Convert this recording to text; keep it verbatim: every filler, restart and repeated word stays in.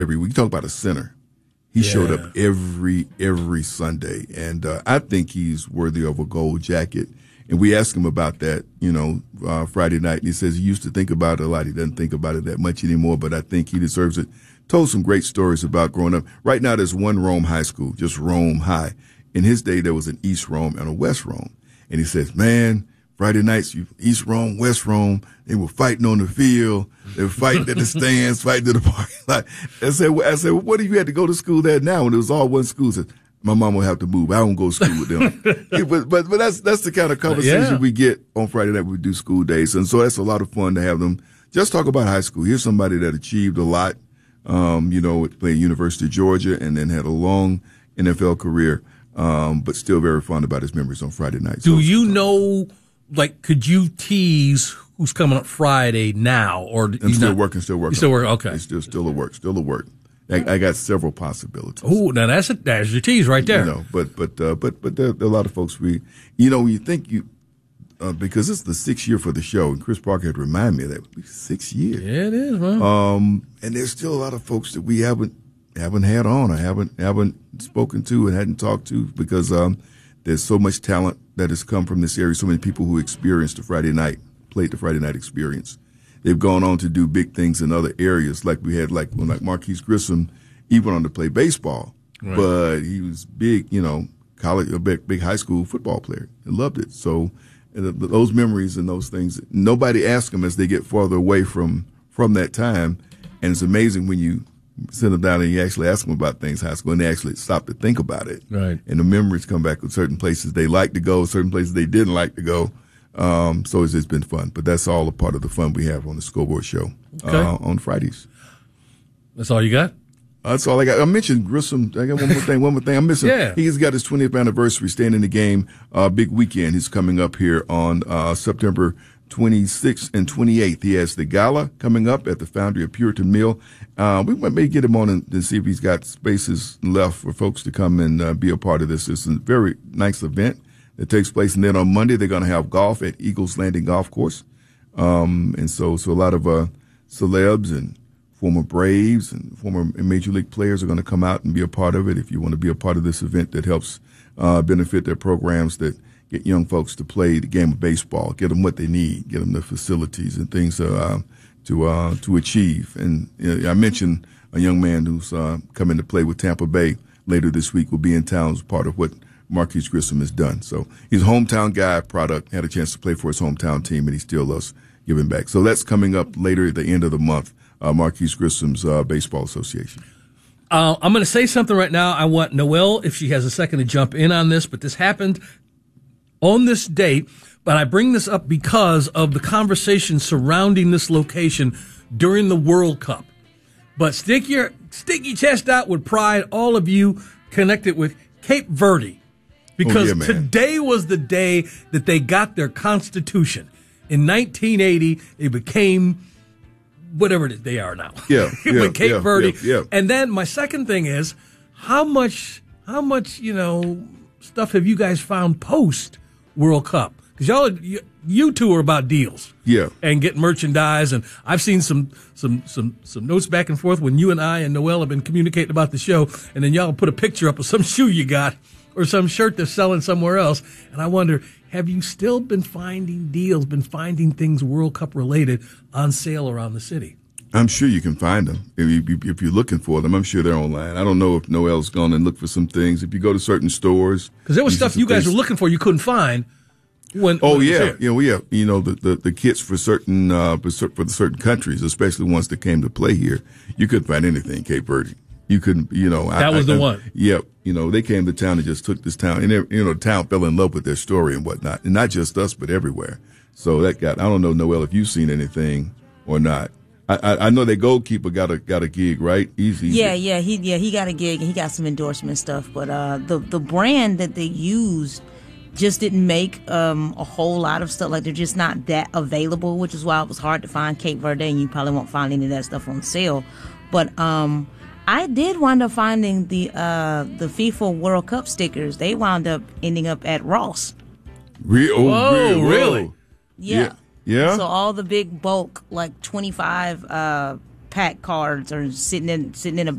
every week. You talk about a center. He Yeah. showed up every every Sunday, and uh, I think he's worthy of a gold jacket. And we asked him about that, you know, uh, Friday night, and he says he used to think about it a lot. He doesn't think about it that much anymore, but I think he deserves it. Told some great stories about growing up. Right now, there's one Rome High School, just Rome High. In his day, there was an East Rome and a West Rome. And he says, man, Friday nights, you, East Rome, West Rome, they were fighting on the field. They were fighting at the stands, fighting at the parking lot. I said, I said, well, what if you had to go to school there now when it was all one school? I said, my mom will have to move. I don't go to school with them. Yeah, but, but, but that's, that's the kind of conversation Yeah. we get on Friday night when we do school days. And so that's a lot of fun to have them just talk about high school. Here's somebody that achieved a lot, um, you know, played University of Georgia and then had a long N F L career, um, but still very fond about his memories on Friday night. Do So- you know, like, could you tease who's coming up Friday now? Or I'm you still not- working, still working. You still working? Okay. It's still, still a work, still a work. I, I got several possibilities. Oh, now that's a, that's your tease right there. You know, but but uh, but but there, there are a lot of folks we, you know, when you think you, uh, because it's the sixth year for the show, and Chris Parker had reminded me of that six years. Yeah, it is, man. Um, and there's still a lot of folks that we haven't haven't had on, or haven't haven't spoken to, and hadn't talked to because um, there's so much talent that has come from this area. So many people who experienced the Friday night, played the Friday night experience. They've gone on to do big things in other areas, like we had, like when like Marquise Grissom, he went on to play baseball, Right. but he was big, you know, college, a big, big high school football player, and loved it. So and the, those memories and those things, nobody asks them as they get farther away from from that time, and it's amazing when you sit them down and you actually ask them about things high school, and they actually stop to think about it, Right. and the memories come back with certain places they like to go, certain places they didn't like to go. Um, so it's, it's been fun, but that's all a part of the fun we have on the Scoreboard Show Okay. uh, on Fridays. That's all you got? Uh, that's all I got. I mentioned Grissom. I got one more thing. One more thing. I'm missing. Yeah. He's got his twentieth anniversary, staying in the game. Uh, big weekend. He's coming up here on uh, September twenty-sixth and twenty-eighth. He has the gala coming up at the Foundry of Puritan Mill. Uh, we might maybe get him on and, and see if he's got spaces left for folks to come and uh, be a part of this. It's a very nice event that takes place. And then on Monday, they're going to have golf at Eagles Landing Golf Course. Um, and so, so a lot of, uh, celebs and former Braves and former Major League players are going to come out and be a part of it. If you want to be a part of this event that helps, uh, benefit their programs that get young folks to play the game of baseball, get them what they need, get them the facilities and things, uh, to, uh, to achieve. And uh, I mentioned a young man who's, uh, coming to play with Tampa Bay later this week will be in town as part of what Marquise Grissom has done. So he's a hometown guy, product, had a chance to play for his hometown team, and he still loves giving back. So that's coming up later at the end of the month, uh, Marquise Grissom's uh, Baseball Association. Uh, I'm going to say something right now. I want Noelle, if she has a second, to jump in on this, but this happened on this date. But I bring this up because of the conversation surrounding this location during the World Cup. But stick your, stick your chest out with pride, all of you connected with Cape Verde. Because oh, yeah, man. today was the day that they got their constitution. In nineteen eighty, it became whatever it is they are now. Yeah, yeah, But Cape yeah, Verde. yeah, yeah. And then my second thing is, how much, how much, you know, stuff have you guys found post World Cup? Because y'all, you, you two are about deals. Yeah. And get merchandise. And I've seen some, some, some, some notes back and forth when you and I and Noelle have been communicating about the show. And then y'all put a picture up of some shoe you got or some shirt they're selling somewhere else. And I wonder, have you still been finding deals, been finding things World Cup related on sale around the city? I'm sure you can find them if, you, if you're looking for them. I'm sure they're online. I don't know if Noelle's gone and looked for some things. If you go to certain stores, Because there was see stuff some you guys things- were looking for you couldn't find. When, Oh when it was yeah, here. yeah, we have you know the, the, the kits for certain uh, for, cer- for the certain countries, especially ones that came to play here. You couldn't find anything in Cape Verde. You couldn't, you know. That I, was I, the I, one. Yep. You know, they came to town and just took this town, and you know, the town fell in love with their story and whatnot, and not just us, but everywhere. So that got. I don't know, Noelle, if you've seen anything or not. I, I, I know their goalkeeper got a got a gig, right? Easy. Yeah, yeah, he yeah he got a gig and he got some endorsement stuff. But uh, the the brand that they used just didn't make um, a whole lot of stuff. Like they're just not that available, which is why it was hard to find Cape Verde, and you probably won't find any of that stuff on sale. But um, I did wind up finding the uh, the FIFA World Cup stickers. They wound up ending up at Ross. Re- oh, Whoa, re- really? Yeah. Yeah. So all the big bulk, like twenty-five uh, pack cards or sitting in sitting in a